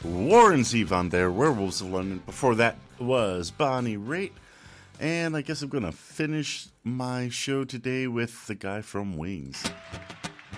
Warren Zevon there, Werewolves of London. Before that was Bonnie Raitt. And I guess I'm going to finish my show today with the guy from Wings.